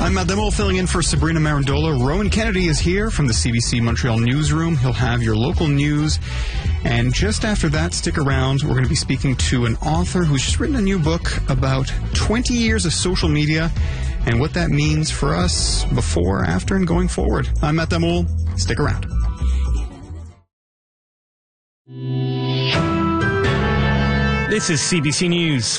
I'm Matt Demol, filling in for Sabrina Marandola. Rowan Kennedy is here from the CBC Montreal newsroom. He'll have your local news. And just after that, stick around. We're going to be speaking to an author who's just written a new book about 20 years of social media and what that means for us before, after, and going forward. I'm Matt Demol. Stick around. This is CBC News.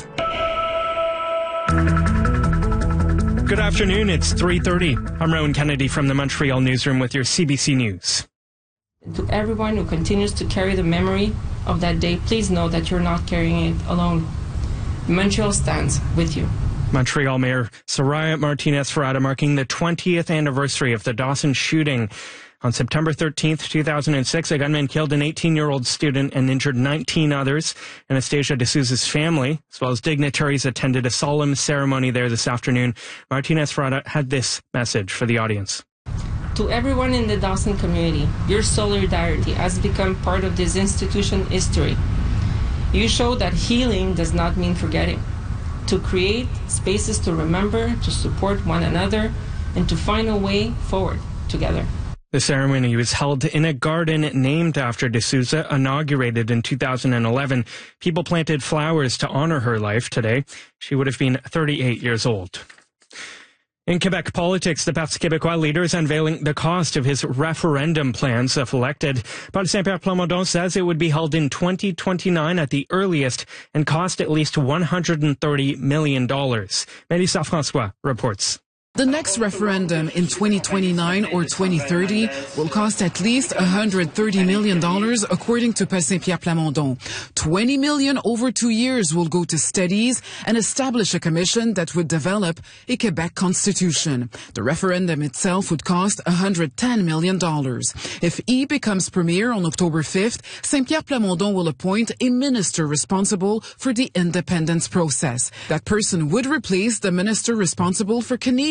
Good afternoon, it's 3:30. I'm Rowan Kennedy from the Montreal newsroom with your CBC News. To everyone who continues to carry the memory of that day, please know that you're not carrying it alone. Montreal stands with you. Montreal Mayor Soraya Martinez-Ferrada marking the 20th anniversary of the Dawson shooting. On September 13th, 2006, a gunman killed an 18-year-old student and injured 19 others. Anastasia D'Souza's family, as well as dignitaries, attended a solemn ceremony there this afternoon. Martinez-Ferrada had this message for the audience. To everyone in the Dawson community, your solidarity has become part of this institution's history. You show that healing does not mean forgetting. To create spaces to remember, to support one another, and to find a way forward together. The ceremony was held in a garden named after D'Souza, inaugurated in 2011. People planted flowers to honor her life today. She would have been 38 years old. In Quebec politics, the Parti Québécois leader is unveiling the cost of his referendum plans if elected. Paul Saint-Pierre Plamondon says it would be held in 2029 at the earliest and cost at least $130 million. Mélissa François reports. The next referendum in 2029 or 2030 will cost at least $130 million, according to Paul Saint-Pierre Plamondon. $20 million over 2 years will go to studies and establish a commission that would develop a Quebec constitution. The referendum itself would cost $110 million. If he becomes premier on October 5th, Saint-Pierre Plamondon will appoint a minister responsible for the independence process. That person would replace the minister responsible for Canadian